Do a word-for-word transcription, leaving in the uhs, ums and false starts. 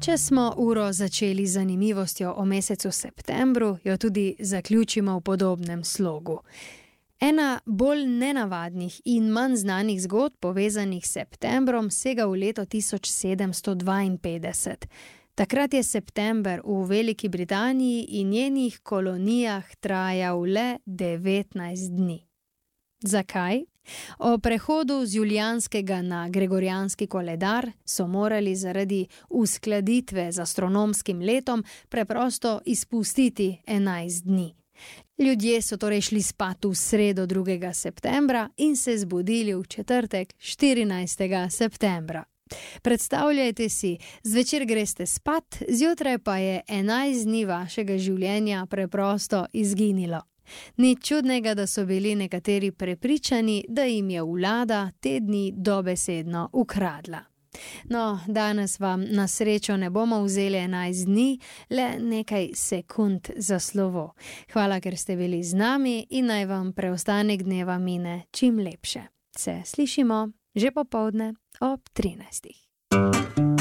Če smo uro začeli z zanimivostjo o mesecu septembru, jo tudi zaključimo v podobnem slogu. Ena bolj nenavadnih in manj znanih zgodb povezanih s septembrom sega v leto tisoč sedemsto dvainpetdeset. Takrat je september v Veliki Britaniji in njenih kolonijah trajal le devetnajst dni. Zakaj? O prehodu z julijanskega na gregorijanski koledar so morali zaradi uskladitve z astronomskim letom preprosto izpustiti enajst dni. Ljudje so torej šli spat v sredo drugega septembra in se zbudili v četrtek štirinajstega septembra. Predstavljajte si, zvečer greste spat, zjutraj pa je enajst dni vašega življenja preprosto izginilo. Ni čudnega, da so bili nekateri prepričani, da jim je vlada te dni dobesedno ukradla. No, danes vam na srečo ne bomo vzeli enajst dni, le nekaj sekund za slovo. Hvala, ker ste bili z nami in naj vam preostanek dneva mine čim lepše. Se slišimo že popoldne ob trinajstih.